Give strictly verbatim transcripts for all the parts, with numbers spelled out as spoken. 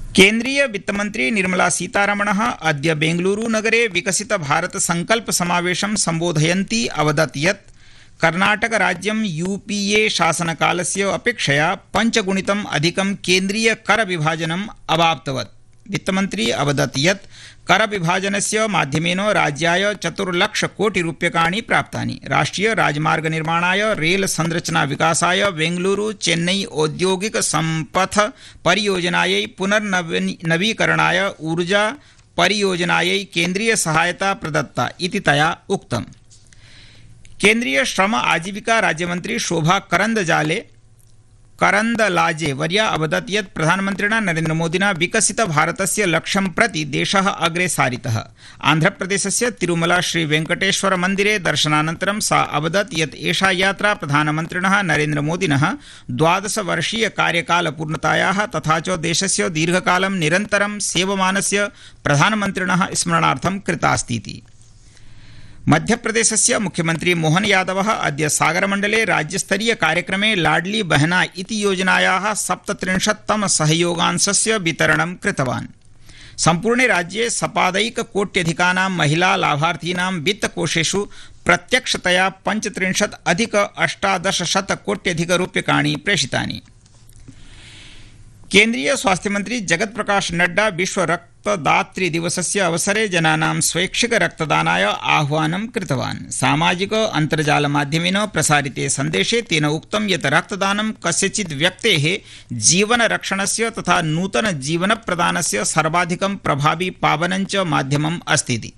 केन्द्रीय वित्तमन्त्री निर्मला सीतारमणः अद्य बेंगलुरू नगरे विकसित भारत संकल्प समावेशं सम्बोधयन्ती अवदत् यत् कर्णाटक राज्यं यूपीए शासनकालस्य अपेक्षया पञ्चगुणितम् अधिकं केन्द्रीय कर विभाजनम् अवाप्तवत्। वित्तमन्त्री अवदत् यत् कर विभाजनस्य माध्यमेन राज्याय चतुर्लक्ष कोटि रूप्यकाणि प्राप्तानि। राष्ट्रिय राजमार्ग निर्माणाय, रेल संरचना विकासाय, बेंगलुरू चेन्नई औद्योगिक संपथ परियोजनायै, पुनर्नवीकरणाय, ऊर्जा परियोजनायै केन्द्रीय सहायता प्रदत्ता इति तया उक्तम्। केन्द्रीय श्रम आजीविका राज्यमन्त्री शोभा करन्दजाले करन्दलाजे वर्या अवदत् यत् प्रधानमन्त्रिणा नरेन्द्रमोदिना विकसित भारतस्य लक्ष्यं प्रति देशः अग्रे सारितः। आन्ध्रप्रदेशस्य तिरुमला श्री वेंकटेश्वर मन्दिरे दर्शनानन्तरं सा अवदत् यत् एषा यात्रा प्रधानमन्त्रिणः नरेन्द्रमोदिनः द्वादश वर्षीय कार्यकालपूर्णतायाः तथा च देशस्य दीर्घकालं निरन्तरं सेवमानस्य प्रधानमन्त्रिणः स्मरणार्थं कृतास्तीति। मध्यप्रदेशस्य मुख्यमन्त्री मोहन यादवः अद्य सागरमण्डले राज्यस्तरीय कार्यक्रमे लाडली बहना इति योजनायाः सप्तत्रिंशत्तम सहयोगांशस्य वितरणं कृतवान्। सम्पूर्णे राज्ये सपादैककोट्यधिकानां महिला लाभार्थीनां वित्तकोषेषु प्रत्यक्षतया पञ्चत्रिंशत् अधिक अष्टादशशतकोट्यधिक रूप्यकाणि प्रेषितानि। केन्द्रीय स्वास्थ्य मंत्री जगत प्रकाश नड्डा विश्व रक्तदातृ दिवसस्य अवसरे जनानां स्वैच्छिक रक्तदानाय आह्वानं कृतवान्। सामाजिक अन्तर्जाल माध्यमेन प्रसारिते सन्देशे तेन उक्तं यत् रक्तदानं कस्यचित् व्यक्तेः जीवनरक्षणस्य तथा नूतन जीवनप्रदानस्य सर्वाधिकं प्रभावी पावनञ्च माध्यमम् अस्ति।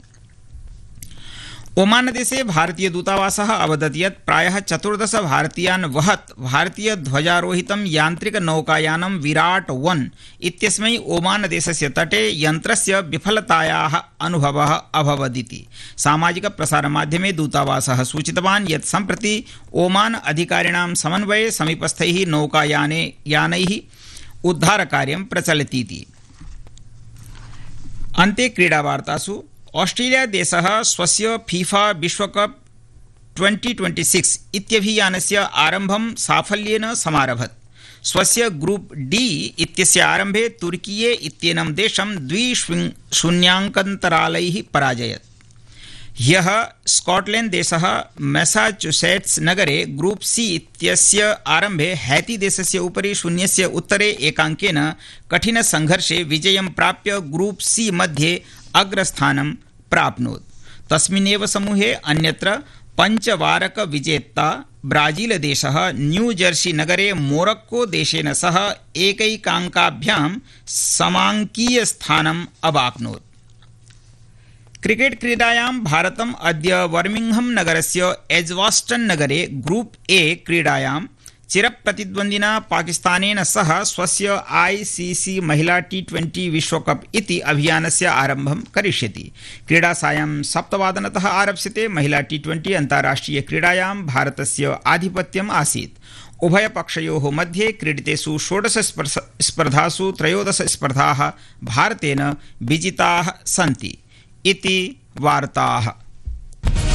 ओमान देशे भारतीय दूतावासः अवदत् यत् प्रायः चतुर्दश भारतीयान् वहत् भारतीय ध्वजारोहितं यान्त्रिक नौकायानं विराट वन इत्यस्मै ओमान देशस्य तटे यन्त्रस्य विफलतायाः अनुभवः अभवदिति। सामाजिक प्रसारमाध्यमे दूतावासः सूचितवान् यत् सम्प्रति ओमान अधिकारिणां समन्वये समीपस्थैः नौकायाने यानैः उद्धारकार्यं प्रचलतीति। अन्ते क्रीडावार्तासु ऑस्ट्रेलिया देशः स्वस्य फीफा विश्वकप ट्वेंटी ट्वेंटी सिक्स इत्यभियानस्य आरम्भं साफल्येन समारभत। स्वस्य ग्रुप डी इत्यस्य आरम्भे तुर्कीये इत्येनं देशं द्विशून्याङ्कान्तरालैः पराजयत्। ह्यः स्कॉटलैंड देशः मैसाचुसेट्स नगरे ग्रुप सी इत्यस्य आरम्भे हैती देशस्य उपरि शून्यस्य उत्तरे एकाङ्केन कठिनसङ्घर्षे विजयं प्राप्य ग्रुप सी मध्ये अग्रस्थानं प्राप्नोत्। तस्मिन्नेव समूहे अन्यत्र पञ्चवारक विजेता ब्राजील देशः न्यू जर्सी नगरे मोरक्को देशेन सह एकैकाङ्काभ्यां समाङ्कीय स्थानम् अवाप्नोत्। क्रिकेट क्रीडायां भारतम् अद्य बर्मिंघम नगरस्य एज्वास्टन नगरे ग्रुप ए क्रीडायां चिरप्रतिद्वन्द्विना पाकिस्तानेन सह स्वस्य आईसीसी महिला टी ट्वेंटी विश्वकप इति अभियानस्य आरम्भं करिष्यति। क्रीडा सायं सप्तवादनतः आरप्स्यते। महिला टी ट्वेंटी अन्ताराष्ट्रिय क्रीडायां भारतस्य आधिपत्यम् आसीत्। उभयपक्षयोः मध्ये क्रीडितेषु षोडश स्पर्धासु त्रयोदश स्पर्धाः भारतेन विजिताः सन्ति इति वार्ताः।